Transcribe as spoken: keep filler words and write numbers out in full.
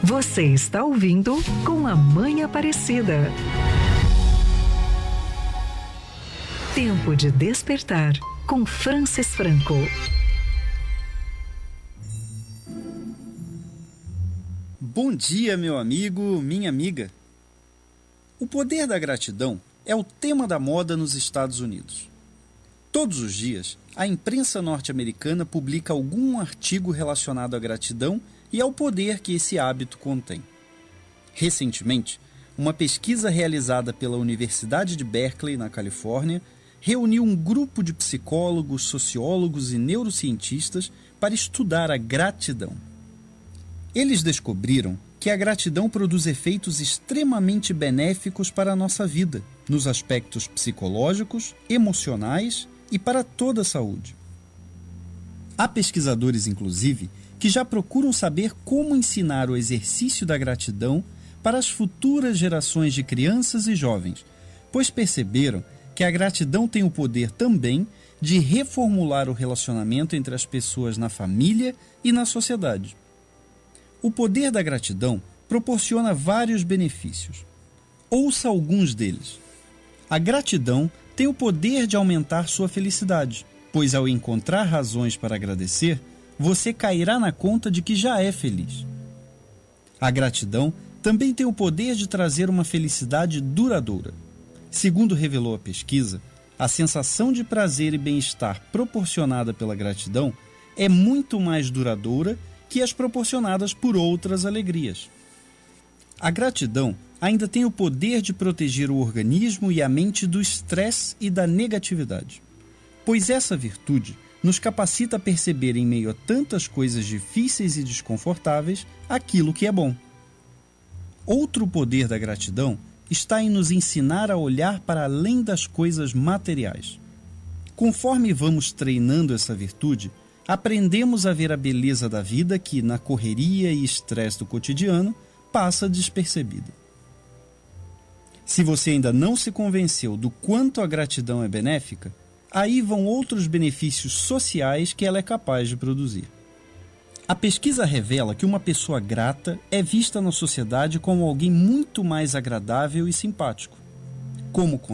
Você está ouvindo Com a Mãe Aparecida. Tempo de despertar com Francis Franco. Bom dia, meu amigo, minha amiga. O poder da gratidão é o tema da moda nos Estados Unidos. Todos os dias, a imprensa norte-americana publica algum artigo relacionado à gratidão e ao poder que esse hábito contém. Recentemente, uma pesquisa realizada pela Universidade de Berkeley, na Califórnia, reuniu um grupo de psicólogos, sociólogos e neurocientistas para estudar a gratidão. Eles descobriram que a gratidão produz efeitos extremamente benéficos para a nossa vida, nos aspectos psicológicos, emocionais e para toda a saúde. Há pesquisadores, inclusive, que já procuram saber como ensinar o exercício da gratidão para as futuras gerações de crianças e jovens, pois perceberam que a gratidão tem o poder também de reformular o relacionamento entre as pessoas na família e na sociedade. O poder da gratidão proporciona vários benefícios. Ouça alguns deles. A gratidão tem o poder de aumentar sua felicidade, pois ao encontrar razões para agradecer, você cairá na conta de que já é feliz. A gratidão também tem o poder de trazer uma felicidade duradoura. Segundo revelou a pesquisa, a sensação de prazer e bem-estar proporcionada pela gratidão é muito mais duradoura que as proporcionadas por outras alegrias. A gratidão ainda tem o poder de proteger o organismo e a mente do estresse e da negatividade, pois essa virtude nos capacita a perceber em meio a tantas coisas difíceis e desconfortáveis aquilo que é bom. Outro poder da gratidão está em nos ensinar a olhar para além das coisas materiais. Conforme vamos treinando essa virtude, aprendemos a ver a beleza da vida que, na correria e estresse do cotidiano, passa despercebida. Se você ainda não se convenceu do quanto a gratidão é benéfica, aí vão outros benefícios sociais que ela é capaz de produzir. A pesquisa revela que uma pessoa grata é vista na sociedade como alguém muito mais agradável e simpático. Como